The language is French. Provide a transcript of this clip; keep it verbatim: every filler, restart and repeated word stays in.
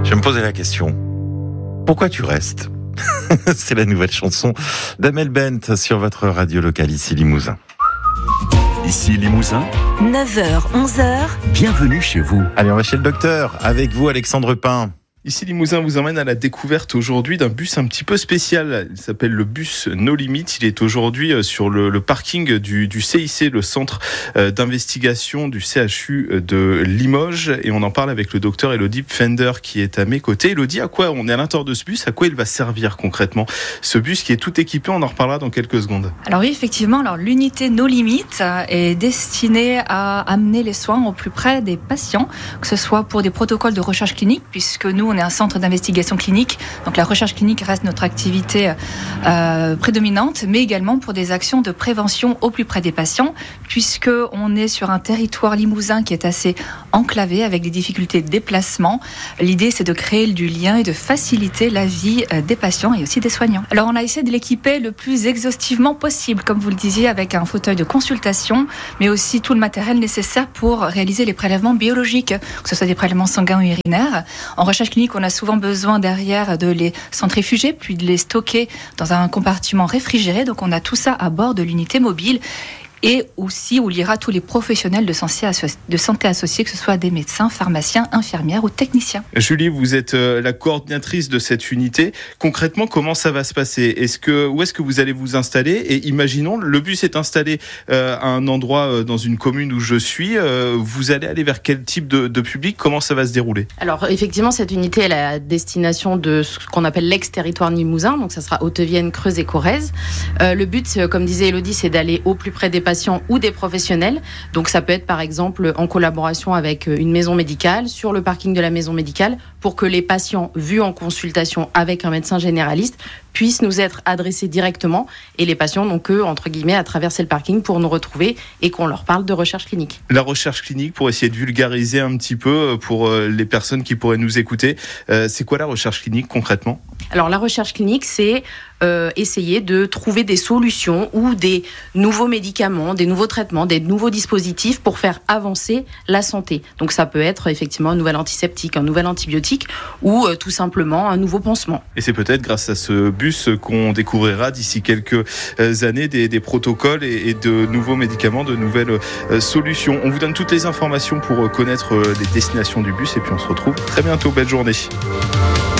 Je me posais la question, pourquoi tu restes ? C'est la nouvelle chanson d'Amel Bent sur votre radio locale ici Limousin. Ici Limousin, neuf heures, onze heures. Bienvenue chez vous. Allez, on va chez le docteur. Avec vous, Alexandre Pin. Ici Limousin vous emmène à la découverte aujourd'hui d'un bus un petit peu spécial. Il s'appelle le bus No Limit. Il est aujourd'hui sur le, le parking du, du C I C, le centre d'investigation du C H U de Limoges. Et on en parle avec le docteur Elodie Pfender qui est à mes côtés. Elodie, à quoi on est à l'intérieur de ce bus ? À quoi il va servir concrètement ? Ce bus qui est tout équipé, on en reparlera dans quelques secondes. Alors oui, effectivement, alors l'unité No Limit est destinée à amener les soins au plus près des patients, que ce soit pour des protocoles de recherche clinique, puisque nous, on est un centre d'investigation clinique, donc la recherche clinique reste notre activité euh, prédominante, mais également pour des actions de prévention au plus près des patients, puisque on est sur un territoire limousin qui est assez enclavé avec des difficultés de déplacement. L'idée, c'est de créer du lien et de faciliter la vie des patients et aussi des soignants. Alors, on a essayé de l'équiper le plus exhaustivement possible, comme vous le disiez, avec un fauteuil de consultation, mais aussi tout le matériel nécessaire pour réaliser les prélèvements biologiques, que ce soit des prélèvements sanguins ou urinaires. En recherche clinique, on a souvent besoin derrière de les centrifuger, puis de les stocker dans un compartiment réfrigéré. Donc on a tout ça à bord de l'unité mobile. Et aussi où il y aura tous les professionnels de santé associés, que ce soit des médecins, pharmaciens, infirmières ou techniciens. Julie, vous êtes la coordinatrice de cette unité. Concrètement, comment ça va se passer ? Est-ce que, où est-ce que vous allez vous installer ? Et imaginons, le bus est installé euh, à un endroit euh, dans une commune où je suis. Euh, vous allez aller vers quel type de, de public ? Comment ça va se dérouler ? Alors effectivement, cette unité est à destination de ce qu'on appelle l'ex-territoire limousin. Donc ça sera Haute-Vienne, Creuse et Corrèze. Euh, le but, comme disait Elodie, c'est d'aller au plus près des patients ou des professionnels. Donc ça peut être par exemple en collaboration avec une maison médicale, sur le parking de la maison médicale, pour que les patients vus en consultation avec un médecin généraliste puissent nous être adressés directement et les patients n'ont que, entre guillemets, à traverser le parking pour nous retrouver et qu'on leur parle de recherche clinique. La recherche clinique, pour essayer de vulgariser un petit peu pour les personnes qui pourraient nous écouter, c'est quoi la recherche clinique concrètement ? Alors la recherche clinique, c'est euh, essayer de trouver des solutions ou des nouveaux médicaments, des nouveaux traitements, des nouveaux dispositifs pour faire avancer la santé. Donc ça peut être effectivement un nouvel antiseptique, un nouvel antibiotique ou euh, tout simplement un nouveau pansement. Et c'est peut-être grâce à ce bus qu'on découvrira d'ici quelques années des, des protocoles et, et de nouveaux médicaments, de nouvelles euh, solutions. On vous donne toutes les informations pour connaître les destinations du bus et puis on se retrouve très bientôt. Belle journée.